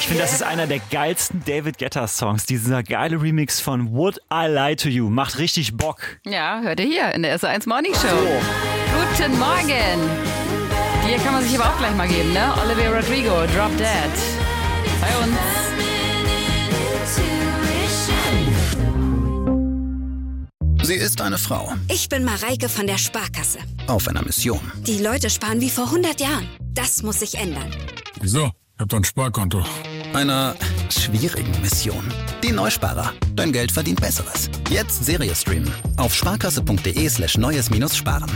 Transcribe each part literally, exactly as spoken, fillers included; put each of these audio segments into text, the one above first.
Ich finde, das ist einer der geilsten David Guetta-Songs. Dieser geile Remix von Would I Lie to You. Macht richtig Bock. Ja, hört ihr hier in der S eins Morning Show. Oh. Guten Morgen. Hier kann man sich aber auch gleich mal geben, ne? Olivia Rodrigo, Drop Dead. Bei uns. Sie ist eine Frau. Ich bin Mareike von der Sparkasse. Auf einer Mission. Die Leute sparen wie vor hundert Jahren. Das muss sich ändern. Wieso? Ich hab doch ein Sparkonto. Einer schwierigen Mission. Die Neusparer. Dein Geld verdient Besseres. Jetzt Serie streamen. Auf sparkasse.de slash neues minus sparen.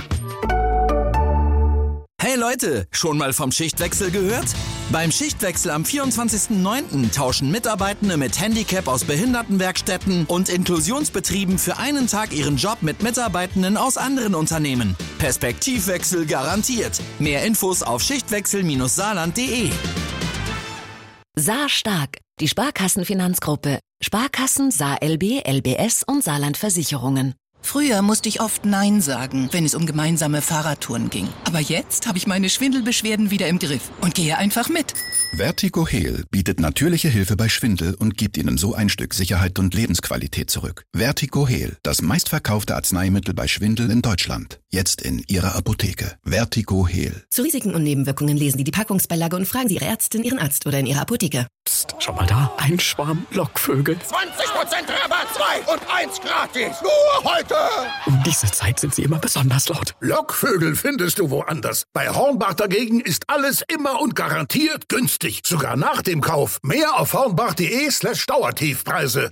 Hey Leute, schon mal vom Schichtwechsel gehört? Beim Schichtwechsel am vierundzwanzigsten neunten tauschen Mitarbeitende mit Handicap aus Behindertenwerkstätten und Inklusionsbetrieben für einen Tag ihren Job mit Mitarbeitenden aus anderen Unternehmen. Perspektivwechsel garantiert. Mehr Infos auf schichtwechsel Bindestrich saarland Punkt de. Saar stark. Die Sparkassenfinanzgruppe. Sparkassen, Saar L B, L B S und Saarland Versicherungen. Früher musste ich oft Nein sagen, wenn es um gemeinsame Fahrradtouren ging. Aber jetzt habe ich meine Schwindelbeschwerden wieder im Griff und gehe einfach mit. Vertigo Heal bietet natürliche Hilfe bei Schwindel und gibt Ihnen so ein Stück Sicherheit und Lebensqualität zurück. Vertigo Heal, das meistverkaufte Arzneimittel bei Schwindel in Deutschland. Jetzt in Ihrer Apotheke. Vertigo Heal. Zu Risiken und Nebenwirkungen lesen Sie die Packungsbeilage und fragen Sie Ihre Ärztin, Ihren Arzt oder in Ihrer Apotheke. Psst, schau mal da, ein Schwarm Lockvögel. zwanzig Prozent Rabatt, zwei und eins gratis. Nur heute. Um diese Zeit sind sie immer besonders laut. Lockvögel findest du woanders. Bei Hornbach dagegen ist alles immer und garantiert günstig. Sogar nach dem Kauf. Mehr auf hornbach.de slash Dauertiefpreise.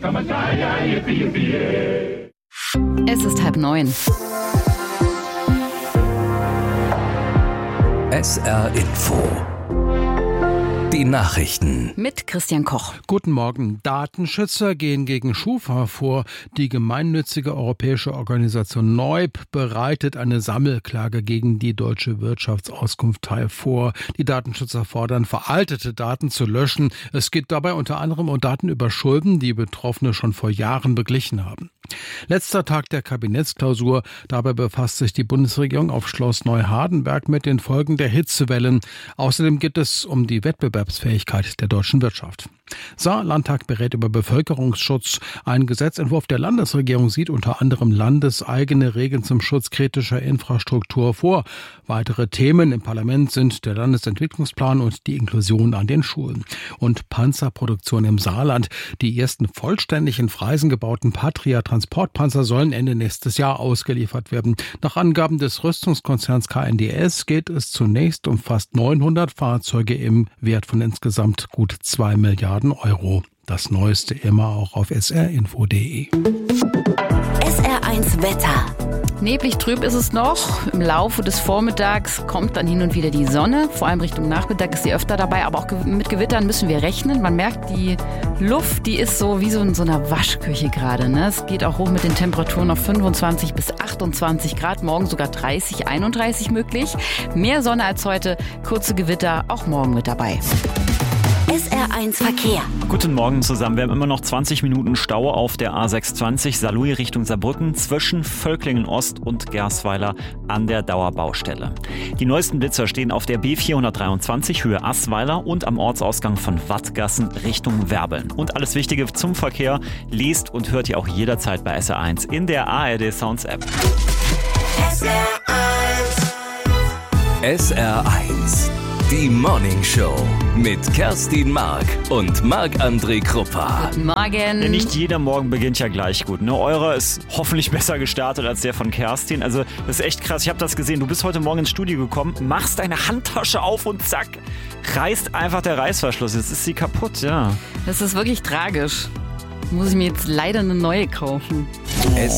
Es ist halb neun. S R Info. Die Nachrichten. Mit Christian Koch. Guten Morgen. Datenschützer gehen gegen Schufa vor. Die gemeinnützige europäische Organisation Neub bereitet eine Sammelklage gegen die deutsche Wirtschaftsauskunftei vor. Die Datenschützer fordern, veraltete Daten zu löschen. Es geht dabei unter anderem um Daten über Schulden, die Betroffene schon vor Jahren beglichen haben. Letzter Tag der Kabinettsklausur. Dabei befasst sich die Bundesregierung auf Schloss Neuhardenberg mit den Folgen der Hitzewellen. Außerdem geht es um die Wettbewerbsfähigkeit der deutschen Wirtschaft. Saar-Landtag berät über Bevölkerungsschutz. Ein Gesetzentwurf der Landesregierung sieht unter anderem landeseigene Regeln zum Schutz kritischer Infrastruktur vor. Weitere Themen im Parlament sind der Landesentwicklungsplan und die Inklusion an den Schulen. Und Panzerproduktion im Saarland. Die ersten vollständig in Freisen gebauten Patria-Transportpanzer sollen Ende nächstes Jahr ausgeliefert werden. Nach Angaben des Rüstungskonzerns K N D S geht es zunächst um fast neunhundert Fahrzeuge im Wert von insgesamt gut zwei Milliarden Euro. Das Neueste immer auch auf s r info punkt de. S R eins Wetter. Neblig trüb ist es noch. Im Laufe des Vormittags kommt dann hin und wieder die Sonne. Vor allem Richtung Nachmittag ist sie öfter dabei. Aber auch mit Gewittern müssen wir rechnen. Man merkt, die Luft, die ist so wie so in so einer Waschküche gerade. Ne? Es geht auch hoch mit den Temperaturen auf fünfundzwanzig bis achtundzwanzig Grad. Morgen sogar dreißig, einunddreißig möglich. Mehr Sonne als heute. Kurze Gewitter auch morgen mit dabei. S R eins Verkehr. Guten Morgen zusammen. Wir haben immer noch zwanzig Minuten Stau auf der A sechshundertzwanzig Saarlouis Richtung Saarbrücken zwischen Völklingen Ost und Gersweiler an der Dauerbaustelle. Die neuesten Blitzer stehen auf der B vierhundertdreiundzwanzig Höhe Assweiler und am Ortsausgang von Wattgassen Richtung Werbeln. Und alles Wichtige zum Verkehr liest und hört ihr auch jederzeit bei S R eins in der A R D Sounds App. S R eins. S R eins. Die Morning Show mit Kerstin Mark und Marc-André Kruppa. Guten Morgen. Ja, nicht jeder Morgen beginnt ja gleich gut. Ne? Eurer ist hoffentlich besser gestartet als der von Kerstin. Also das ist echt krass. Ich habe das gesehen. Du bist heute Morgen ins Studio gekommen, machst deine Handtasche auf und zack, reißt einfach der Reißverschluss. Jetzt ist sie kaputt, ja. Das ist wirklich tragisch. Muss ich mir jetzt leider eine neue kaufen. Es